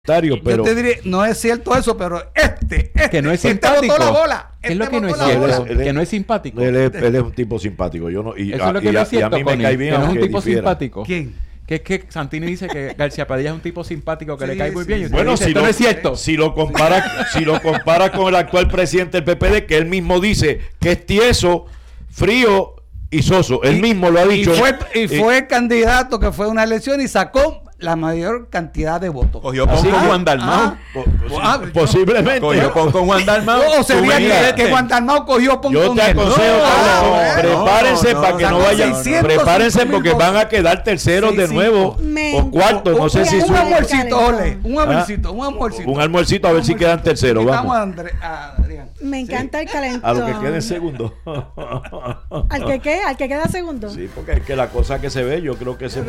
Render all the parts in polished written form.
Pero yo te diré, no es cierto eso, pero que no es simpático. Botó la bola. ¿Qué es lo que no es cierto? Que no es simpático. Él es un tipo simpático. Eso es lo que no es cierto, a mí me cae bien. Que no es un tipo simpático. ¿Quién? Que es que Santini dice que García Padilla es un tipo simpático que le cae muy bien. Y bueno, dice, no es cierto. Si lo compara con el actual presidente del PPD, que él mismo dice que es tieso, frío y soso. Él mismo lo ha dicho. Fue el candidato que fue a una elección y sacó la mayor cantidad de votos. Cogió con Juan Dalmau. Posiblemente. Cogió con Juan Dalmau. O sería que Juan Dalmau cogió con yo te aconsejo, prepárense para que no vayan. Prepárense porque van a quedar terceros de nuevo o cuartos. No sé si un almuercito, Ole. Un almuercito. Un almuercito a ver si quedan terceros. Vamos. Me encanta el calentón. A lo que quede segundo. ¿Al que qué? ¿Al que queda segundo? Sí, porque es que la cosa que se ve, yo creo que ese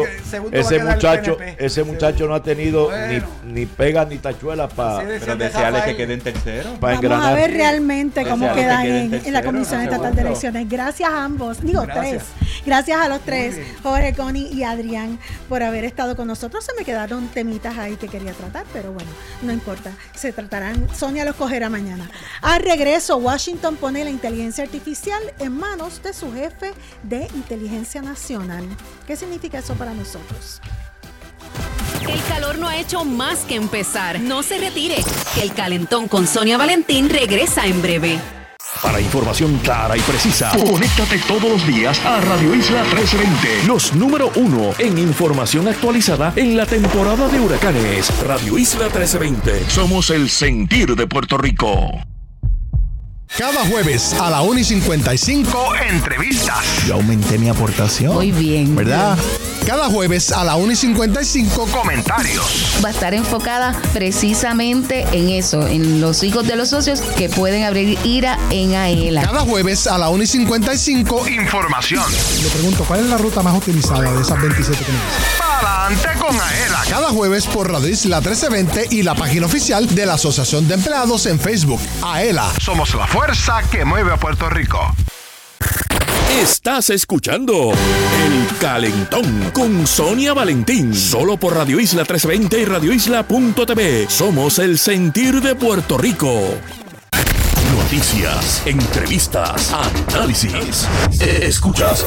muchacho no ha tenido ni pegas ni tachuelas para. Pero desearle que quede en tercero. Vamos a ver realmente cómo quedan en la Comisión Estatal de Elecciones. Gracias a ambos, tres. Gracias a los tres, Jorge, Connie y Adrián, por haber estado con nosotros. Se me quedaron temitas ahí que quería tratar, pero bueno, no importa. Se tratarán. Sonia los cogerá mañana. Al regreso, Washington pone la inteligencia artificial en manos de su jefe de inteligencia nacional. ¿Qué significa eso para nosotros? El calor no ha hecho más que empezar. No se retire, que el calentón con Sonia Valentín regresa en breve. Para información clara y precisa, conéctate todos los días a Radio Isla 1320, los número 1 en información actualizada en la temporada de huracanes. Radio Isla 1320, somos el sentir de Puerto Rico. Cada jueves a la 1:55, entrevistas. Yo aumenté mi aportación. Muy bien. ¿Verdad? Cada jueves a la 1:55, comentarios. Va a estar enfocada precisamente en eso, en los hijos de los socios que pueden abrir IRA en AELA. Cada jueves a la 1:55, información. Le pregunto, ¿cuál es la ruta más utilizada de esas 27 que me dicen? Adelante con AELA. Cada jueves por Radio Isla 1320 y la página oficial de la Asociación de Empleados en Facebook. AELA. Somos la fuerza que mueve a Puerto Rico. Estás escuchando El Calentón con Sonia Valentín, solo por Radio Isla 1320 y radioisla.tv. Somos el sentir de Puerto Rico. Noticias, entrevistas, análisis. Escuchas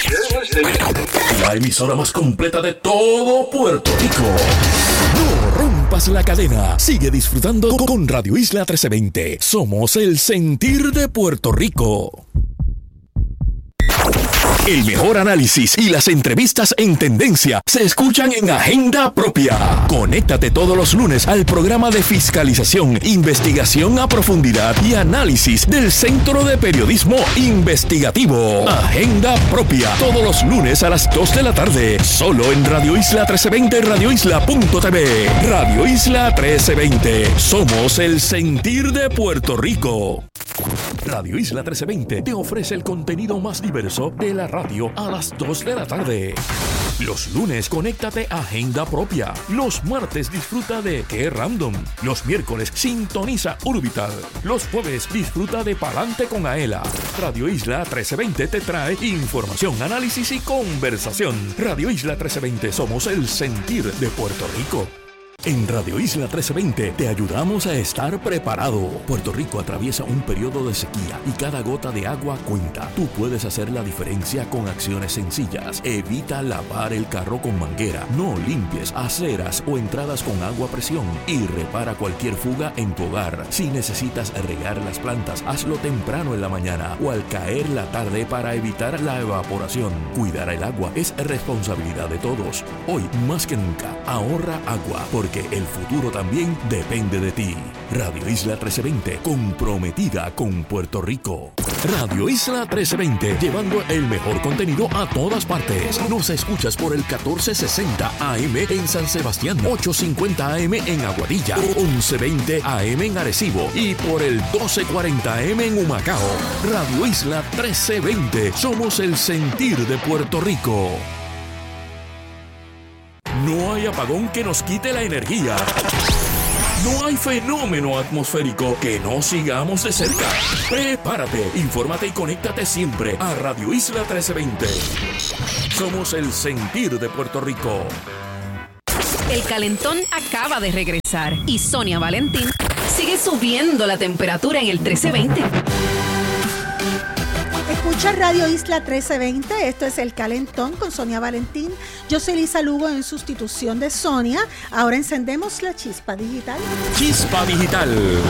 la emisora más completa de todo Puerto Rico. No rompas la cadena. Sigue disfrutando con Radio Isla 1320. Somos el sentir de Puerto Rico. El mejor análisis y las entrevistas en tendencia se escuchan en Agenda Propia. Conéctate todos los lunes al programa de fiscalización, investigación a profundidad y análisis del Centro de Periodismo Investigativo. Agenda Propia, todos los lunes a las 2 de la tarde, solo en Radio Isla 1320 y radioisla.tv. Radio Isla 1320, somos el sentir de Puerto Rico. Radio Isla 1320 te ofrece el contenido más diverso de la radio a las 2 de la tarde. Los lunes, conéctate a Agenda Propia. Los martes, disfruta de Qué Random. Los miércoles, sintoniza Urbital. Los jueves, disfruta de Palante con Aela. Radio Isla 1320 te trae información, análisis y conversación. Radio Isla 1320, somos el sentir de Puerto Rico. En Radio Isla 1320 te ayudamos a estar preparado. Puerto Rico atraviesa un periodo de sequía y cada gota de agua cuenta. Tú puedes hacer la diferencia con acciones sencillas. Evita lavar el carro con manguera. No limpies aceras o entradas con agua a presión. Y repara cualquier fuga en tu hogar. Si necesitas regar las plantas, hazlo temprano en la mañana o al caer la tarde para evitar la evaporación. Cuidar el agua es responsabilidad de todos. Hoy, más que nunca, ahorra agua porque el futuro también depende de ti. Radio Isla 1320, comprometida con Puerto Rico. Radio Isla 1320, llevando el mejor contenido a todas partes. Nos escuchas por el 1460 AM en San Sebastián, 850 AM en Aguadilla, 1120 AM en Arecibo y por el 1240 AM en Humacao. Radio Isla 1320, somos el sentir de Puerto Rico. No hay apagón que nos quite la energía. No hay fenómeno atmosférico que no sigamos de cerca. Prepárate, infórmate y conéctate siempre a Radio Isla 1320. Somos el sentir de Puerto Rico. El calentón acaba de regresar y Sonia Valentín sigue subiendo la temperatura en el 1320. Escucha Radio Isla 1320, esto es El Calentón con Sonia Valentín. Yo soy Lisa Lugo en sustitución de Sonia. Ahora encendemos la chispa digital. Chispa digital.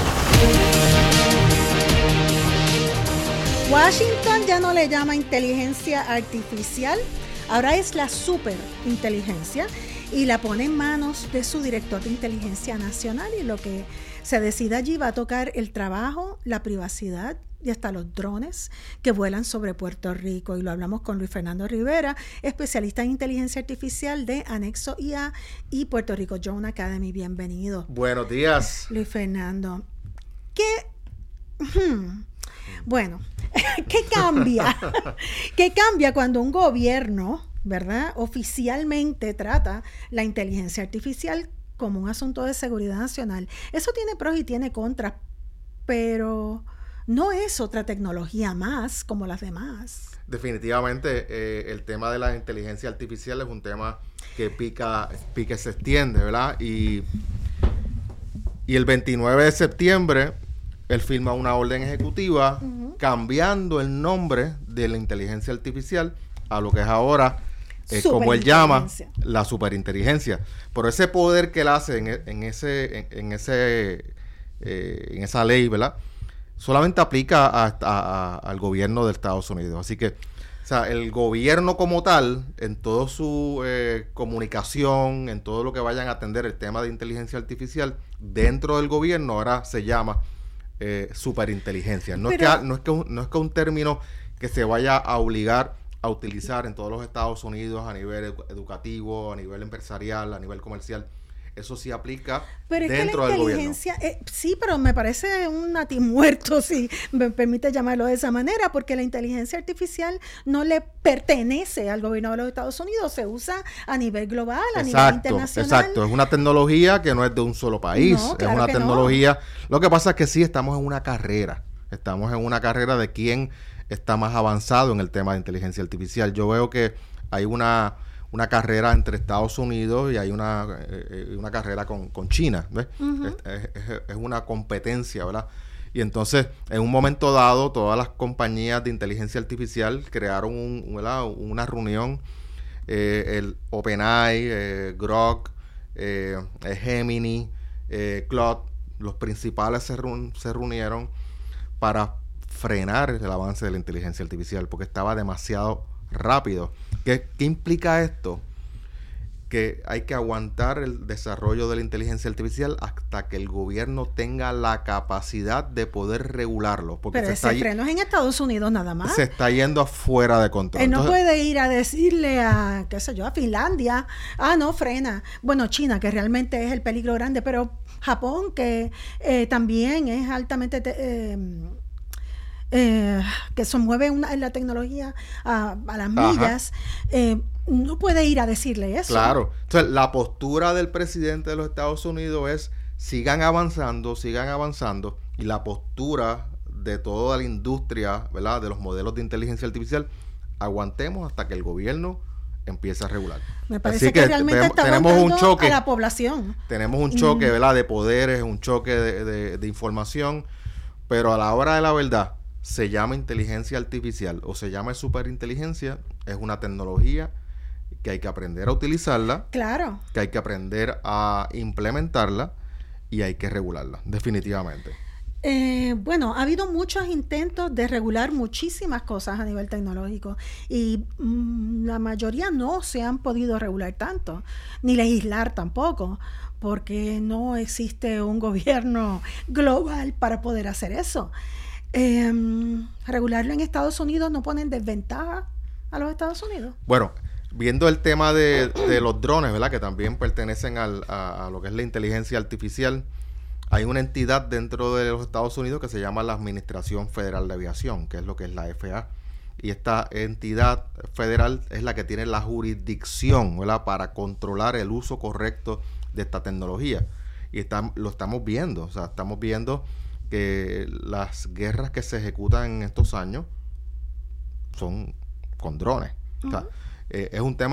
Washington ya no le llama inteligencia artificial, ahora es la superinteligencia y la pone en manos de su director de inteligencia nacional, y lo que se decida allí va a tocar el trabajo, la privacidad y hasta los drones que vuelan sobre Puerto Rico. Y lo hablamos con Luis Fernando Rivera, especialista en inteligencia artificial de Anexo IA y Puerto Rico Drone Academy. Bienvenido. Buenos días. Luis Fernando. Bueno, ¿qué cambia? ¿Qué cambia cuando un gobierno, ¿verdad?, oficialmente trata la inteligencia artificial como un asunto de seguridad nacional? Eso tiene pros y tiene contras, pero no es otra tecnología más como las demás. Definitivamente, el tema de la inteligencia artificial es un tema que pica y se extiende, ¿verdad? Y el 29 de septiembre, él firma una orden ejecutiva cambiando el nombre de la inteligencia artificial a lo que es ahora, como él llama, la superinteligencia. Pero ese poder que él hace en esa ley, ¿verdad?, solamente aplica al gobierno de Estados Unidos. Así que, o sea, el gobierno como tal, en toda su comunicación, en todo lo que vayan a atender el tema de inteligencia artificial, dentro del gobierno ahora se llama superinteligencia. No es que un término que se vaya a obligar a utilizar en todos los Estados Unidos a nivel educativo, a nivel empresarial, a nivel comercial. Eso sí aplica dentro del gobierno. Sí, pero me parece un natimuerto, si me permite llamarlo de esa manera, porque la inteligencia artificial no le pertenece al gobierno de los Estados Unidos, se usa a nivel global, a nivel internacional. Exacto, es una tecnología que no es de un solo país, no, claro, es una tecnología. No. Lo que pasa es que sí estamos en una carrera de quién está más avanzado en el tema de inteligencia artificial. Yo veo que hay una carrera entre Estados Unidos y hay una carrera con China, ¿ves? Es una competencia, ¿verdad? Y entonces, en un momento dado, todas las compañías de inteligencia artificial crearon una reunión, el OpenAI, Grok, Gemini, Claude, los principales se reunieron para frenar el avance de la inteligencia artificial, porque estaba demasiado rápido. ¿Qué implica esto? Que hay que aguantar el desarrollo de la inteligencia artificial hasta que el gobierno tenga la capacidad de poder regularlo. Porque pero ese freno es en Estados Unidos nada más. Se está yendo afuera de control. Él no puede ir a decirle a, qué sé yo, a Finlandia, no, frena. Bueno, China, que realmente es el peligro grande, pero Japón, que también es altamente que se mueve en la tecnología a las millas, no puede ir a decirle eso. Claro. Entonces, la postura del presidente de los Estados Unidos es sigan avanzando, y la postura de toda la industria, ¿verdad?, de los modelos de inteligencia artificial, aguantemos hasta que el gobierno empiece a regular. Me parece que realmente tenemos un choque a la población. Tenemos un choque, ¿verdad?, de poderes, un choque de información, pero a la hora de la verdad, se llama inteligencia artificial o se llama superinteligencia, es una tecnología que hay que aprender a utilizarla, claro, que hay que aprender a implementarla y hay que regularla, definitivamente. Bueno, ha habido muchos intentos de regular muchísimas cosas a nivel tecnológico y la mayoría no se han podido regular tanto, ni legislar tampoco, porque no existe un gobierno global para poder hacer eso. Regularlo en Estados Unidos no pone en desventaja a los Estados Unidos. Bueno, viendo el tema de los drones, ¿verdad?, que también pertenecen a lo que es la inteligencia artificial, hay una entidad dentro de los Estados Unidos que se llama la Administración Federal de Aviación, que es lo que es la FAA. Y esta entidad federal es la que tiene la jurisdicción, ¿verdad?, para controlar el uso correcto de esta tecnología. Y lo estamos viendo, o sea, estamos viendo que las guerras que se ejecutan en estos años son con drones. O sea, es un tema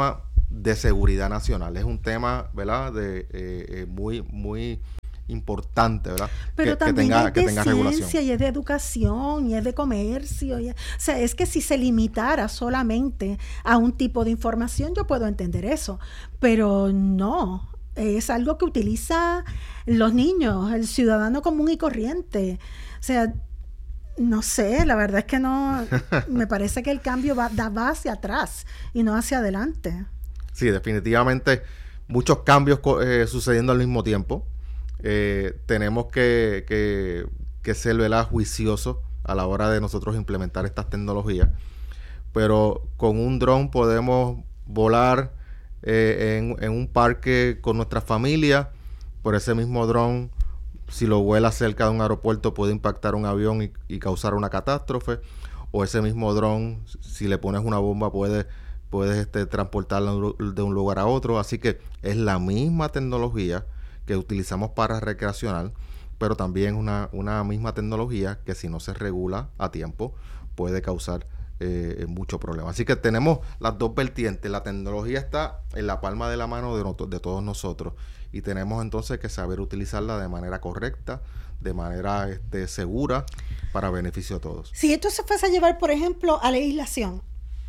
de seguridad nacional. Es un tema, ¿verdad? De muy importante, ¿verdad? Pero también que es tenga de regulación. ciencia y es de educación y es de comercio. O sea, es que si se limitara solamente a un tipo de información, yo puedo entender eso. Pero no, es algo que utiliza los niños, el ciudadano común y corriente. O sea, no sé, la verdad es que no, me parece que el cambio va hacia atrás y no hacia adelante. Sí, definitivamente muchos cambios sucediendo al mismo tiempo. Tenemos que ser, ¿verdad?, juiciosos a la hora de nosotros implementar estas tecnologías. Pero con un dron podemos volar en un parque con nuestra familia. Por ese mismo dron, si lo vuela cerca de un aeropuerto, puede impactar un avión y causar una catástrofe. O ese mismo dron, si le pones una bomba, puedes transportarlo de un lugar a otro. Así que es la misma tecnología que utilizamos para recreacional, pero también una misma tecnología que si no se regula a tiempo puede causar mucho problema. Así que tenemos las dos vertientes. La tecnología está en la palma de la mano de todos nosotros y tenemos entonces que saber utilizarla de manera correcta, de manera segura, para beneficio de todos. Si esto se fuese a llevar, por ejemplo, a legislación,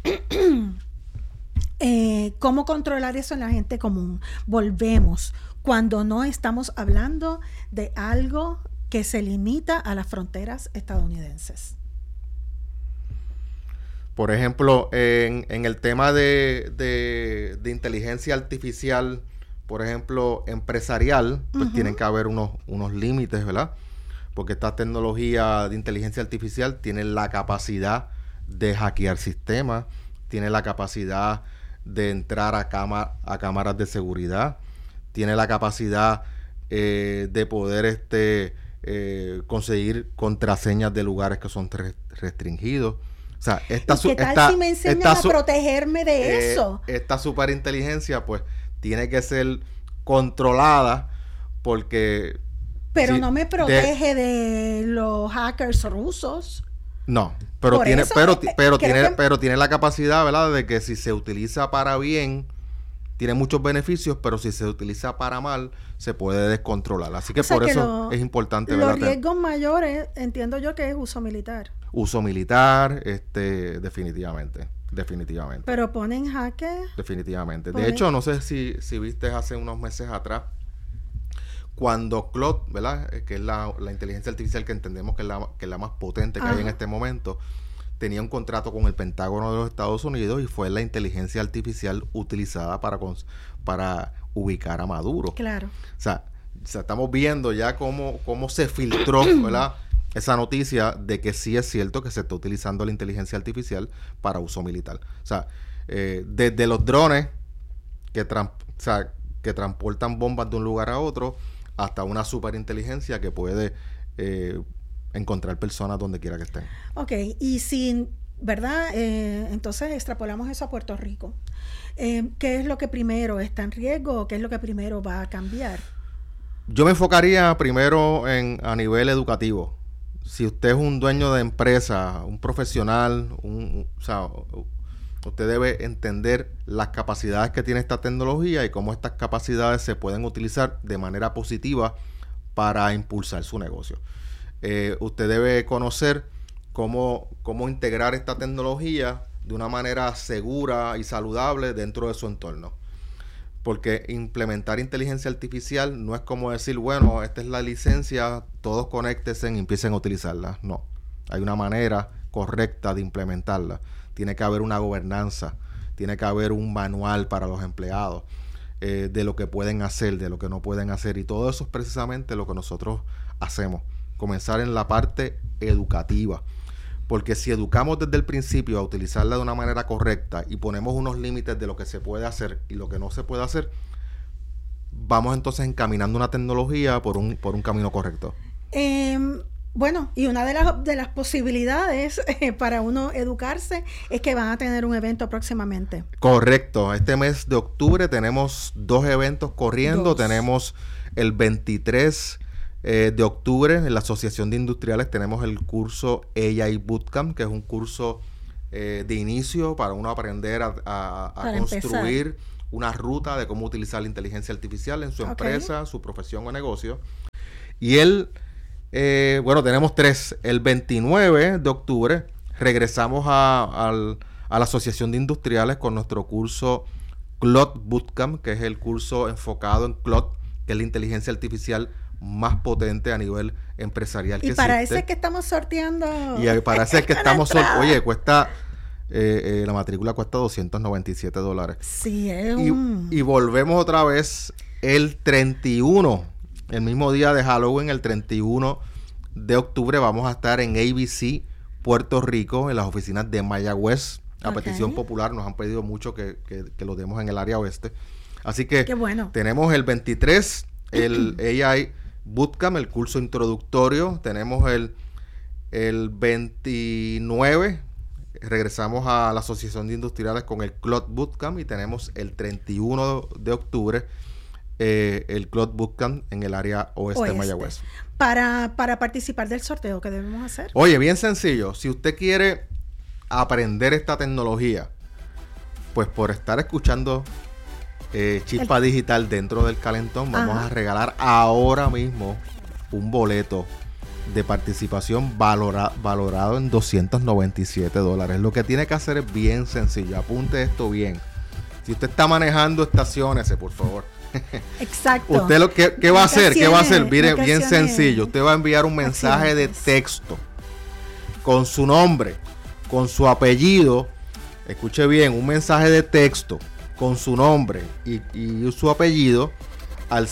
¿cómo controlar eso en la gente común? Volvemos cuando no estamos hablando de algo que se limita a las fronteras estadounidenses. Por ejemplo, en el tema de inteligencia artificial, por ejemplo, empresarial, pues tienen que haber unos límites, ¿verdad? Porque esta tecnología de inteligencia artificial tiene la capacidad de hackear sistemas, tiene la capacidad de entrar a cámaras de seguridad, tiene la capacidad de poder conseguir contraseñas de lugares que son restringidos. O sea, ¿qué tal si me enseñan a protegerme de eso? Esta superinteligencia, pues, tiene que ser controlada porque... Pero no me protege de los hackers rusos. No, pero tiene la capacidad, ¿verdad?, de que si se utiliza para bien, tiene muchos beneficios, pero si se utiliza para mal, se puede descontrolar. Así que por eso es importante, ¿verdad? Los riesgos mayores, entiendo yo que es uso militar. Uso militar, definitivamente. Pero ponen jaque. Definitivamente. De hecho, no sé si viste hace unos meses atrás, cuando Claude, ¿verdad?, que es la inteligencia artificial que entendemos que es la más potente que hay en este momento, tenía un contrato con el Pentágono de los Estados Unidos y fue la inteligencia artificial utilizada para ubicar a Maduro. Claro. O sea, estamos viendo ya cómo se filtró, ¿verdad?, esa noticia de que sí es cierto que se está utilizando la inteligencia artificial para uso militar. O sea, desde los drones que transportan bombas de un lugar a otro, hasta una superinteligencia que puede encontrar personas donde quiera que estén. Ok, y si, ¿verdad? Entonces extrapolamos eso a Puerto Rico. ¿Qué es lo que primero está en riesgo o qué es lo que primero va a cambiar? Yo me enfocaría primero a nivel educativo. Si usted es un dueño de empresa, un profesional, usted debe entender las capacidades que tiene esta tecnología y cómo estas capacidades se pueden utilizar de manera positiva para impulsar su negocio. Usted debe conocer cómo integrar esta tecnología de una manera segura y saludable dentro de su entorno. Porque implementar inteligencia artificial no es como decir, bueno, esta es la licencia, todos conéctense y empiecen a utilizarla. No, hay una manera correcta de implementarla. Tiene que haber una gobernanza, tiene que haber un manual para los empleados de lo que pueden hacer, de lo que no pueden hacer. Y todo eso es precisamente lo que nosotros hacemos. Comenzar en la parte educativa. Porque si educamos desde el principio a utilizarla de una manera correcta y ponemos unos límites de lo que se puede hacer y lo que no se puede hacer, vamos entonces encaminando una tecnología por un camino correcto. Bueno, y una de las posibilidades para uno educarse es que van a tener un evento próximamente. Correcto. Este mes de octubre tenemos 2 eventos corriendo. Tenemos el 23 de octubre en la Asociación de Industriales tenemos el curso AI Bootcamp, que es un curso de inicio para uno aprender a construir una ruta de cómo utilizar la inteligencia artificial en su empresa, su profesión o negocio. Y tenemos 3. El 29 de octubre regresamos a la Asociación de Industriales con nuestro curso Cloud Bootcamp, que es el curso enfocado en Cloud, que es la inteligencia artificial más potente a nivel empresarial que existe. Y para ese es que estamos sorteando. Y para ese es que estamos sorteando. Oye, cuesta... la matrícula cuesta $297. Sí, y volvemos otra vez el 31, el mismo día de Halloween, el 31 de octubre, vamos a estar en ABC, Puerto Rico, en las oficinas de Mayagüez. A petición popular, nos han pedido mucho que lo demos en el área oeste. Así que tenemos el 23, el AI Bootcamp, el curso introductorio. Tenemos el 29, regresamos a la Asociación de Industriales con el Cloud Bootcamp, y tenemos el 31 de octubre el Cloud Bootcamp en el área oeste de Mayagüez. Para participar del sorteo, ¿qué debemos hacer? Oye, bien sencillo. Si usted quiere aprender esta tecnología, pues por estar escuchando Chispa Digital dentro del Calentón, vamos a regalar ahora mismo un boleto de participación valorado en $297. Lo que tiene que hacer es bien sencillo. Apunte esto bien. Si usted está manejando, estaciónese, por favor. Exacto. ¿Usted qué va a hacer? ¿Qué va a hacer? Mire, bien sencillo. Usted va a enviar un mensaje de texto con su nombre, con su apellido. Escuche bien, un mensaje de texto con su nombre y su apellido al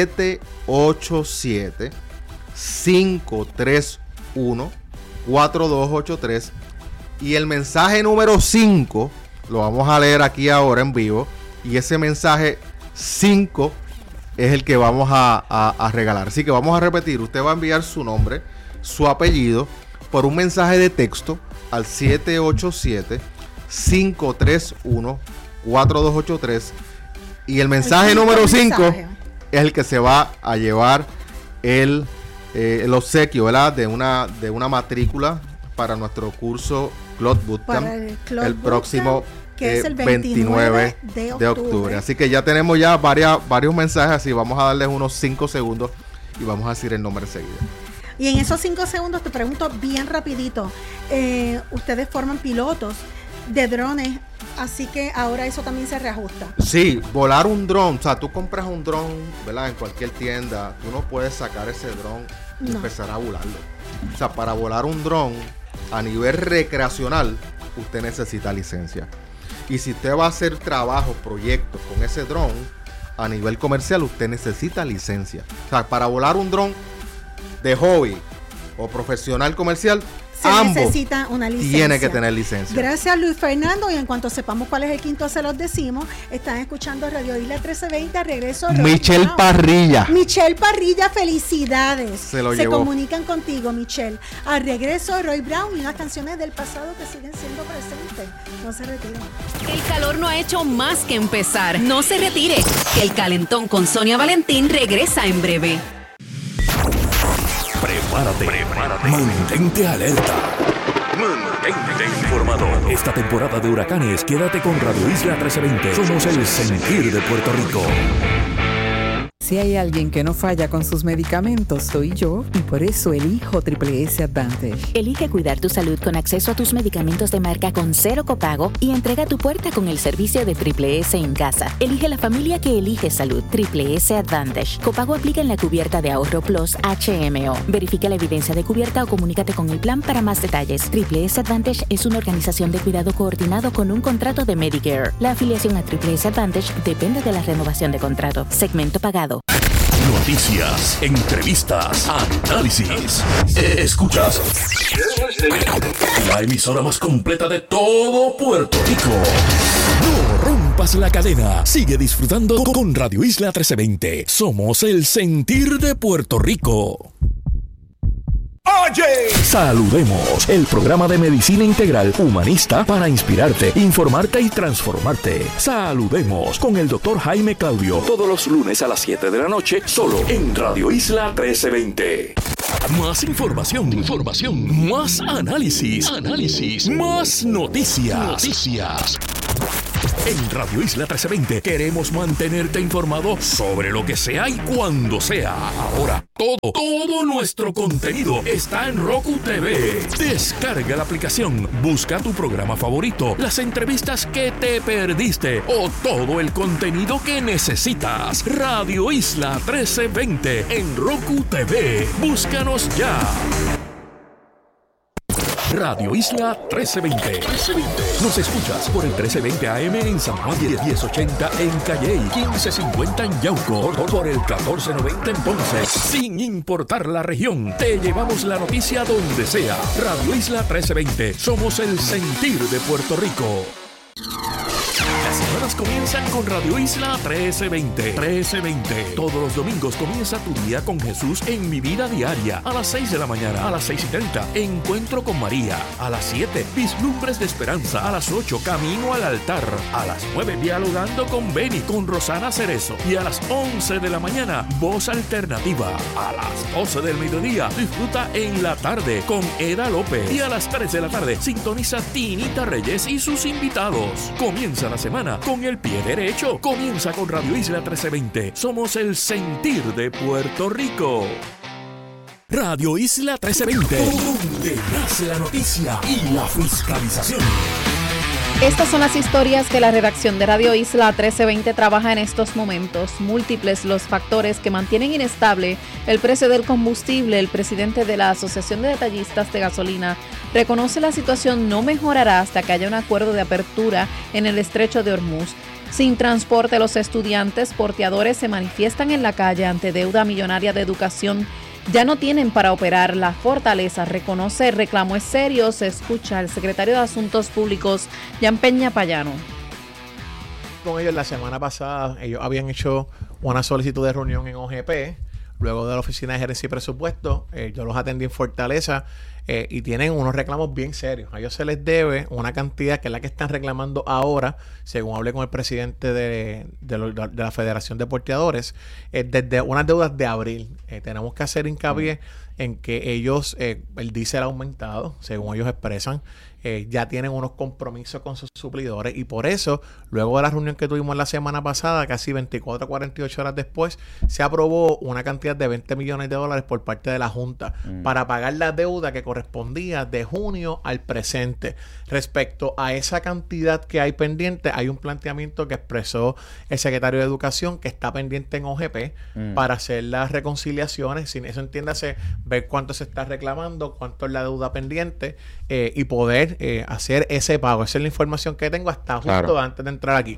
787-531-4283, y el mensaje número 5 lo vamos a leer aquí ahora en vivo, y ese mensaje 5 es el que vamos a regalar. Así que vamos a repetir. Usted va a enviar su nombre, su apellido por un mensaje de texto al 787-531-4283, y el mensaje número 5 es el que se va a llevar el obsequio, ¿verdad? de una matrícula para nuestro curso Cloud Bootcamp el próximo que es el 29 de octubre. Así que ya tenemos varios mensajes, así vamos a darles unos 5 segundos y vamos a decir el nombre enseguida. Y en esos 5 segundos te pregunto bien rapidito, ustedes forman pilotos de drones, así que ahora eso también se reajusta. Sí, volar un dron, o sea, tú compras un dron, ¿verdad? En cualquier tienda, tú no puedes sacar ese dron y empezar a volarlo. O sea, para volar un dron a nivel recreacional, usted necesita licencia. Y si usted va a hacer trabajos, proyectos con ese dron a nivel comercial, usted necesita licencia. O sea, para volar un dron de hobby o profesional comercial, necesita una licencia. Tiene que tener licencia. Gracias, Luis Fernando. Y en cuanto sepamos cuál es el quinto, se los decimos. Están escuchando Radio Isla 1320. Regreso. Michelle Parrilla. Michelle Parrilla, felicidades. Se llevó. Comunican contigo, Michelle. Al regreso, Roy Brown y unas canciones del pasado que siguen siendo presentes. No se retiren. El calor no ha hecho más que empezar. No se retire. Que el Calentón con Sonia Valentín regresa en breve. Prepárate. Mantente alerta. Mantente informado. Esta temporada de huracanes, quédate con Radio Isla 1320. Somos el sentir de Puerto Rico. Si hay alguien que no falla con sus medicamentos, soy yo, y por eso elijo Triple S Advantage. Elige cuidar tu salud con acceso a tus medicamentos de marca con 0 copago y entrega a tu puerta con el servicio de Triple S en casa. Elige la familia que elige salud. Triple S Advantage. Copago aplica en la cubierta de ahorro Plus HMO. Verifica la evidencia de cubierta o comunícate con el plan para más detalles. Triple S Advantage es una organización de cuidado coordinado con un contrato de Medicare. La afiliación a Triple S Advantage depende de la renovación de contrato. Segmento pagado. Noticias, entrevistas, análisis. Escuchas la emisora más completa de todo Puerto Rico. No rompas la cadena. Sigue disfrutando con Radio Isla 1320. Somos el sentir de Puerto Rico. Oye, saludemos, el programa de medicina integral humanista para inspirarte, informarte y transformarte. Saludemos con el Dr. Jaime Claudio, todos los lunes a las 7 de la noche, solo en Radio Isla 1320. Más información, más análisis, más noticias. En Radio Isla 1320 queremos mantenerte informado sobre lo que sea y cuando sea. Ahora, todo nuestro contenido está en Roku TV. Descarga la aplicación, busca tu programa favorito, las entrevistas que te perdiste o todo el contenido que necesitas. Radio Isla 1320 en Roku TV. Búscanos ya. Radio Isla 1320. Nos escuchas por el 1320 AM en San Juan, 1080 en Calley, 1550 en Yauco, por el 1490 en Ponce. Sin importar la región, te llevamos la noticia donde sea. Radio Isla 1320. Somos el sentir de Puerto Rico. Las semanas comienzan con Radio Isla 1320. Todos los domingos comienza tu día con Jesús en Mi Vida Diaria. A las 6 de la mañana, a las 6:30, Encuentro con María. A las 7, Vislumbres de Esperanza. A las 8, Camino al Altar. A las 9, Dialogando con Beni, con Rosana Cerezo. Y a las 11 de la mañana, Voz Alternativa. A las 12 del mediodía, disfruta En la Tarde con Eda López. Y a las 3 de la tarde, sintoniza Tinita Reyes y sus invitados. Comienza la semana con el pie derecho. Comienza con Radio Isla 1320. Somos el sentir de Puerto Rico. Radio Isla 1320, donde nace la noticia y la fiscalización. Estas son las historias que la redacción de Radio Isla 1320 trabaja en estos momentos. Múltiples los factores que mantienen inestable el precio del combustible. El presidente de la Asociación de Detallistas de Gasolina reconoce la situación no mejorará hasta que haya un acuerdo de apertura en el estrecho de Hormuz. Sin transporte, los estudiantes porteadores se manifiestan en la calle ante deuda millonaria de educación. Ya no tienen para operar. La fortaleza reconoce el reclamo es serio. Se escucha al secretario de Asuntos Públicos, Jan Peña Payano. Con ellos la semana pasada, ellos habían hecho una solicitud de reunión en OGP, luego de la Oficina de Gerencia y Presupuesto. Yo los atendí en Fortaleza y tienen unos reclamos bien serios. A ellos se les debe una cantidad que es la que están reclamando ahora, según hablé con el presidente de la Federación de Porteadores, desde unas deudas de abril. Tenemos que hacer hincapié en que ellos, el diésel ha aumentado, según ellos expresan. Ya tienen unos compromisos con sus suplidores y por eso, luego de la reunión que tuvimos la semana pasada, casi 24 a 48 horas después, se aprobó una cantidad de $20 millones por parte de la Junta para pagar la deuda que correspondía de junio al presente. Respecto a esa cantidad que hay pendiente, hay un planteamiento que expresó el secretario de Educación que está pendiente en OGP para hacer las reconciliaciones. Sin eso, entiéndase, ver cuánto se está reclamando, cuánto es la deuda pendiente y poder hacer ese pago. Esa es la información que tengo hasta justo antes de entrar aquí.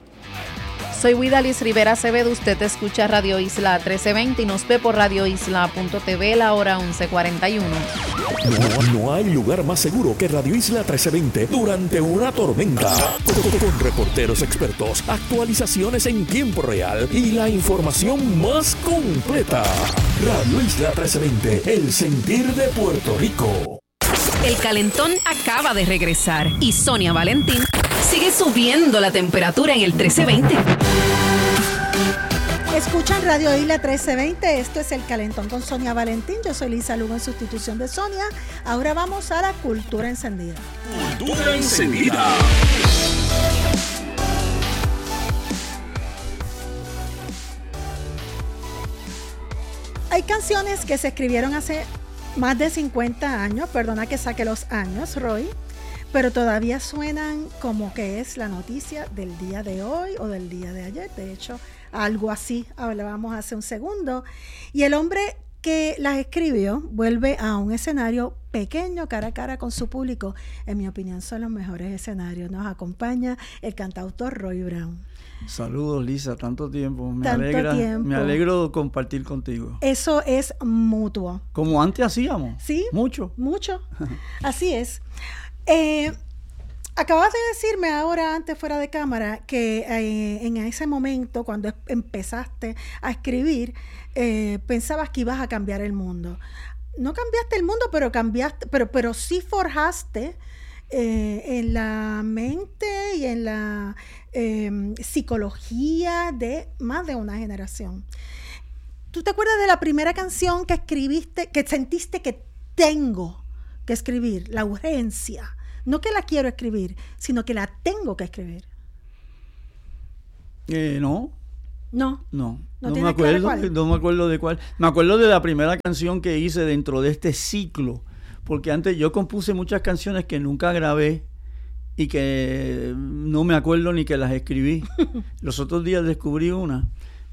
Soy Widalis Rivera Acevedo. Usted escucha Radio Isla 1320 y nos ve por radioisla.tv la hora 11:41. No hay lugar más seguro que Radio Isla 1320 durante una tormenta. Con reporteros expertos, actualizaciones en tiempo real y la información más completa. Radio Isla 1320, el sentir de Puerto Rico. El calentón acaba de regresar y Sonia Valentín sigue subiendo la temperatura en el 1320. Escuchan Radio Isla 1320, esto es El Calentón con Sonia Valentín. Yo soy Lisa Lugo en sustitución de Sonia. Ahora vamos a la Cultura Encendida. Cultura Encendida. Hay canciones que se escribieron hace más de 50 años, perdona que saque los años, Roy, pero todavía suenan como que es la noticia del día de hoy o del día de ayer. De hecho, algo así hablábamos hace un segundo. Y el hombre que las escribió vuelve a un escenario pequeño, cara a cara con su público. En mi opinión, son los mejores escenarios. Nos acompaña el cantautor Roy Brown. Saludos, Lisa, tanto tiempo. Me tiempo. alegro compartir contigo. Eso es mutuo. Como antes hacíamos. Sí. Mucho. Así es. Acabas de decirme ahora, antes fuera de cámara, que en ese momento, cuando empezaste a escribir, pensabas que ibas a cambiar el mundo. No cambiaste el mundo, pero cambiaste, pero sí forjaste en la mente y en la psicología de más de una generación. ¿Tú te acuerdas de la primera canción que escribiste, que sentiste que tengo que escribir? La urgencia. No que la quiero escribir, sino que la tengo que escribir. No. No. No ¿No me acuerdo. No me acuerdo de cuál. Me acuerdo de la primera canción que hice dentro de este ciclo. Porque antes yo compuse muchas canciones que nunca grabé y que no me acuerdo ni que las escribí. Los otros días descubrí una.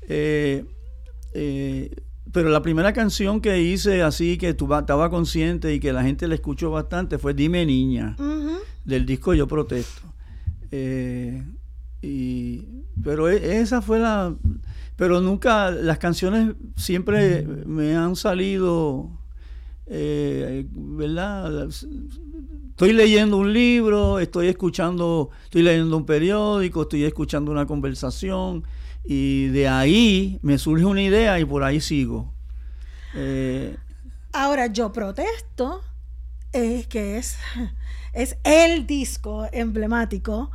Pero la primera canción que hice así, que estaba consciente y que la gente la escuchó bastante, fue Dime Niña, del disco Yo Protesto. Pero esa fue la... Pero nunca, las canciones siempre me han salido, ¿verdad? Estoy leyendo un libro, estoy leyendo un periódico, estoy escuchando una conversación, y de ahí me surge una idea y por ahí sigo. Ahora, Yo Protesto, que es el disco emblemático,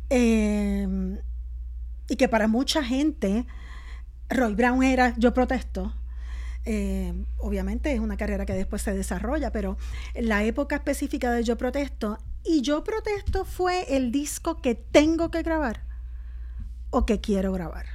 y que para mucha gente Roy Brown era Yo Protesto. Obviamente es una carrera que después se desarrolla, pero la época específica de Yo Protesto, y Yo Protesto fue el disco que tengo que grabar o que quiero grabar.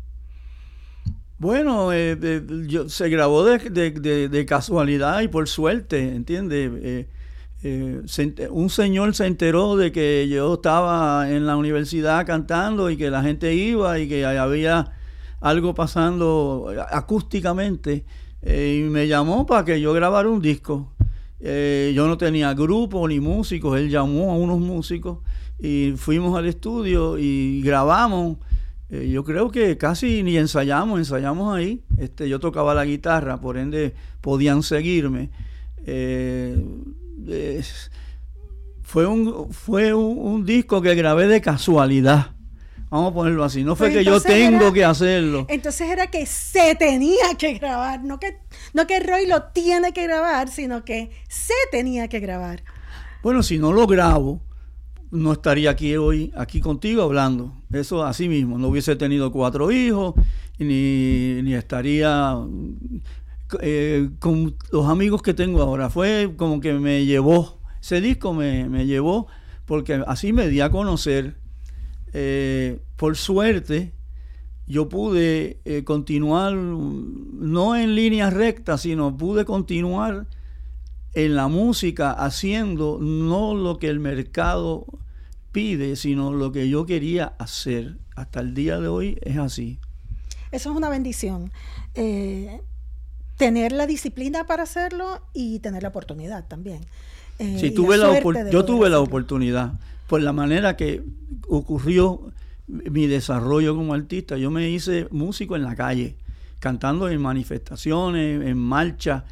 Bueno, se grabó de casualidad y por suerte, ¿entiendes? Un señor se enteró de que yo estaba en la universidad cantando y que la gente iba y que había algo pasando acústicamente, y me llamó para que yo grabara un disco. Yo no tenía grupo ni músicos, él llamó a unos músicos y fuimos al estudio y grabamos. Yo creo que casi ni ensayamos ahí. Yo tocaba la guitarra, por ende podían seguirme. Fue un disco que grabé de casualidad. Vamos a ponerlo así. No fue pues que yo tengo que hacerlo. Entonces era que se tenía que grabar. No que Roy lo tiene que grabar, sino que se tenía que grabar. Bueno, si no lo grabo, no estaría aquí contigo hablando. Eso así mismo. No hubiese tenido 4 hijos, ni estaría con los amigos que tengo ahora. Fue como que me llevó. Ese disco me llevó porque así me di a conocer. Por suerte, yo pude continuar, no en línea recta, sino pude continuar en la música haciendo no lo que el mercado pide, sino lo que yo quería hacer. Hasta el día de hoy es así. Eso es una bendición. Tener la disciplina para hacerlo y tener la oportunidad también. Sí, yo tuve la oportunidad. Por la manera que ocurrió mi desarrollo como artista, yo me hice músico en la calle, cantando en manifestaciones, en marchas,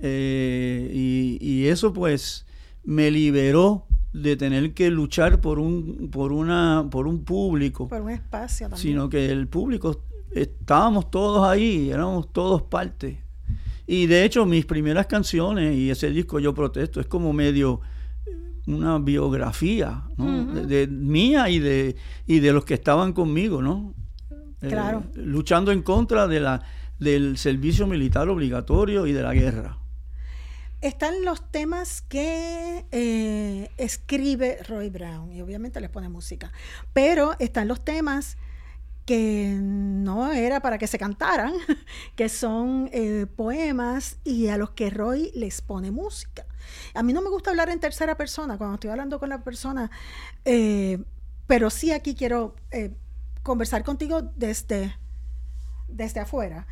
y eso pues me liberó de tener que luchar por un público, por un espacio también. Sino que el público, estábamos todos ahí, éramos todos parte. Y de hecho mis primeras canciones y ese disco Yo Protesto es como medio una biografía, ¿no? de mía y de los que estaban conmigo, ¿no? Claro. Luchando en contra del servicio militar obligatorio y de la guerra. Están los temas que escribe Roy Brown y obviamente les pone música, pero están los temas que no era para que se cantaran, que son poemas y a los que Roy les pone música. A mí no me gusta hablar en tercera persona cuando estoy hablando con la persona, pero sí aquí quiero conversar contigo desde afuera.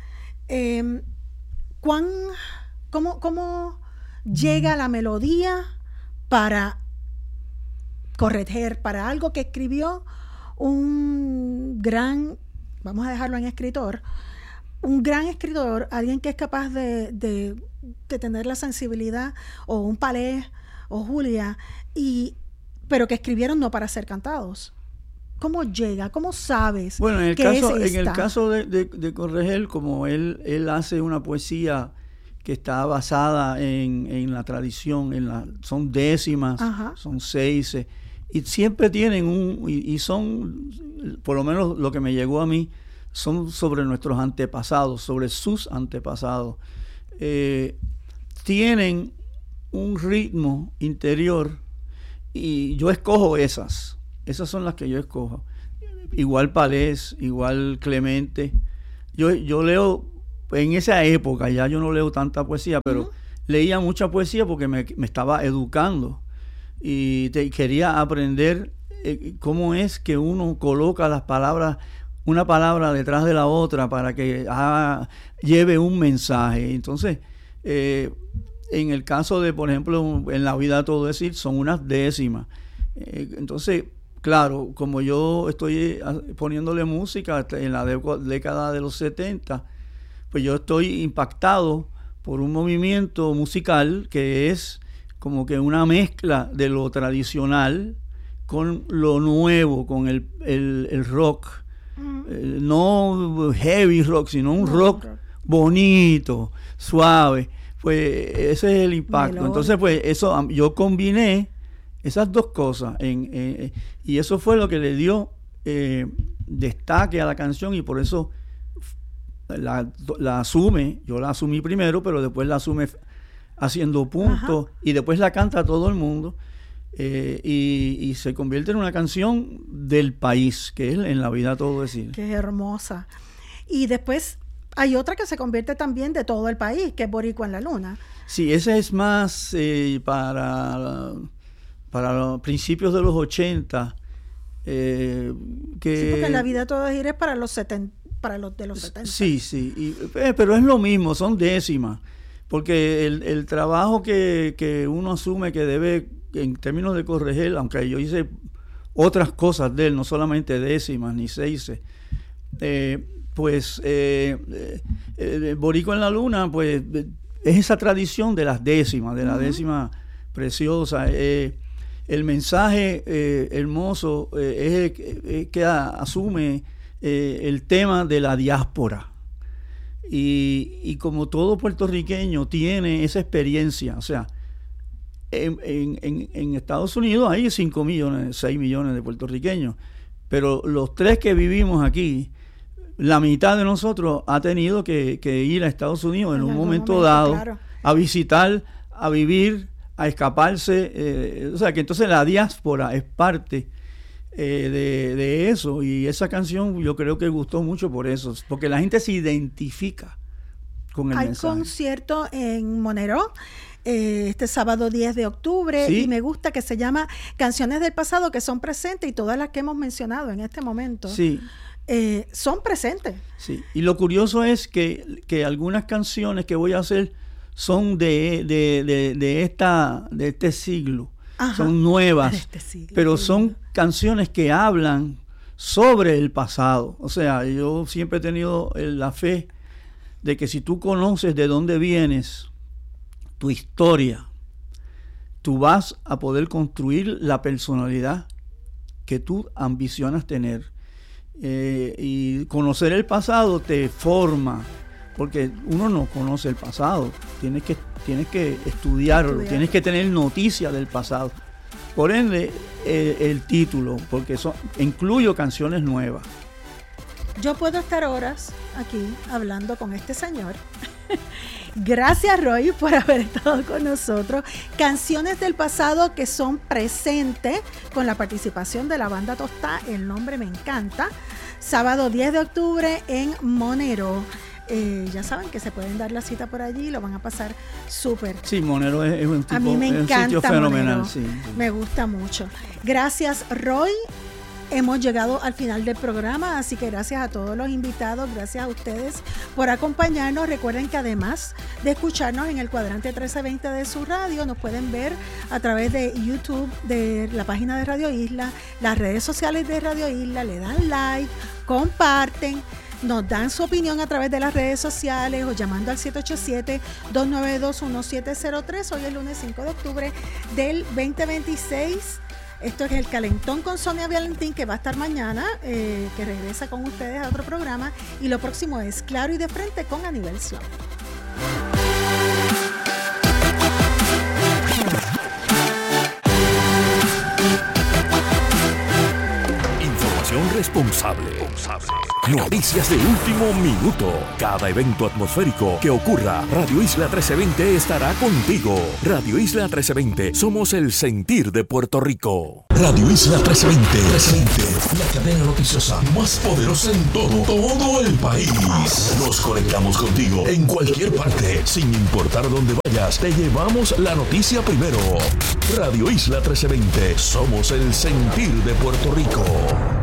¿Cómo llega la melodía para corregir, para algo que escribió un gran, vamos a dejarlo en escritor, un gran escritor, alguien que es capaz de tener la sensibilidad, o un Palés o Julia, pero que escribieron no para ser cantados? ¿Cómo llega? ¿Cómo sabes? Bueno, en el caso de Corregel, como él hace una poesía que está basada en la tradición, son décimas, ajá, son 6, y siempre tienen y son, por lo menos lo que me llegó a mí, son sobre nuestros antepasados, sobre sus antepasados. Tienen un ritmo interior y yo escojo esas son las que yo escojo. igual Palés, igual Clemente. Yo leo, en esa época, ya yo no leo tanta poesía, pero leía mucha poesía porque me estaba educando y quería aprender cómo es que uno coloca las palabras, una palabra detrás de la otra para que lleve un mensaje. Entonces, en el caso de, por ejemplo, en La vida todo decir, son unas décimas. Entonces, claro, como yo estoy poniéndole música en la década de los 70, pues yo estoy impactado por un movimiento musical que es como que una mezcla de lo tradicional con lo nuevo, con el rock. No heavy rock, sino un rock bonito, suave. Pues ese es el impacto. Entonces, pues eso, yo combiné esas dos cosas y eso fue lo que le dio destaque a la canción, y por eso la asume. Yo la asumí primero, pero después la asume haciendo puntos y después la canta todo el mundo. Y se convierte en una canción del país, que es En la vida todo decir. Que es hermosa. Y después hay otra que se convierte también de todo el país, que es Boricua en la luna. Sí, esa es más para los principios de los 80. Sí, porque La vida todo decir es para los 70, para los de los 70. Sí, pero es lo mismo, son décimas. Porque el trabajo que uno asume que debe, en términos de corregir, aunque yo hice otras cosas de él, no solamente décimas ni seises, Boricua en la luna, pues es esa tradición de las décimas, de la décima preciosa. El mensaje hermoso es que asume el tema de la diáspora. Y como todo puertorriqueño tiene esa experiencia, o sea, en Estados Unidos hay 5 millones, 6 millones de puertorriqueños, pero los 3 que vivimos aquí, la mitad de nosotros ha tenido que ir a Estados Unidos en un momento dado, claro, a visitar, a vivir, a escaparse. O sea, que entonces la diáspora es parte de eso, y esa canción yo creo que gustó mucho por eso, porque la gente se identifica con el mensaje. Hay concierto en Monero este sábado 10 de octubre, ¿sí? Y me gusta que se llama Canciones del Pasado que son presentes, y todas las que hemos mencionado en este momento son presentes. Sí. Y lo curioso es que algunas canciones que voy a hacer son de este siglo. Son nuevas, pero son canciones que hablan sobre el pasado. O sea, yo siempre he tenido la fe de que si tú conoces de dónde vienes, tu historia, tú vas a poder construir la personalidad que tú ambicionas tener. Y conocer el pasado te forma, porque uno no conoce el pasado, tienes que estudiarlo, tienes que tener noticia del pasado. Por ende, el título, porque incluyo canciones nuevas. Yo puedo estar horas aquí hablando con este señor. Gracias, Roy, por haber estado con nosotros. Canciones del pasado que son presentes con la participación de la banda Tostá. El nombre me encanta. Sábado 10 de octubre en Monero. Ya saben que se pueden dar la cita por allí, lo van a pasar súper. Sí, Monero es un tipo, a mí me encanta, un sitio fenomenal. Monero, sí. Me gusta mucho. Gracias, Roy. Hemos llegado al final del programa, así que gracias a todos los invitados, gracias a ustedes por acompañarnos. Recuerden que además de escucharnos en el cuadrante 1320 de su radio, nos pueden ver a través de YouTube, de la página de Radio Isla, las redes sociales de Radio Isla, le dan like, comparten, nos dan su opinión a través de las redes sociales o llamando al 787-292-1703. Hoy es lunes 5 de octubre del 2026. Esto es El Calentón con Sonia Valentín, que va a estar mañana, que regresa con ustedes a otro programa. Y lo próximo es Claro y de Frente con Aníbal Sloan. Información responsable. Noticias de último minuto. Cada evento atmosférico que ocurra, Radio Isla 1320 estará contigo. Radio Isla 1320, somos el sentir de Puerto Rico. Radio Isla 1320, la cadena noticiosa más poderosa en todo el país. Nos conectamos contigo en cualquier parte, sin importar dónde vayas. Te llevamos la noticia primero. Radio Isla 1320, somos el sentir de Puerto Rico.